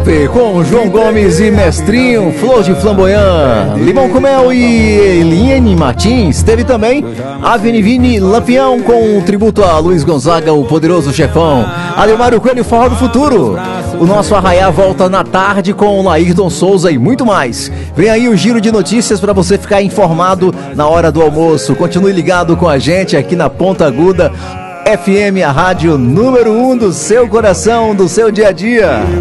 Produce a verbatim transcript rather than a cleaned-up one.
Com João Gomes e Mestrinho, Flor de Flamboyant, Limão com Mel e Eliane Martins. Teve também Avenivini Lampião com um tributo a Luiz Gonzaga, o poderoso chefão. Adilmário Coelho, Forró do Futuro. O nosso Arraiá volta na tarde com Laírton Souza e muito mais. Vem aí o giro de notícias para você ficar informado na hora do almoço. Continue ligado com a gente aqui na Ponta Aguda F M, a rádio número um do seu coração, do seu dia a dia.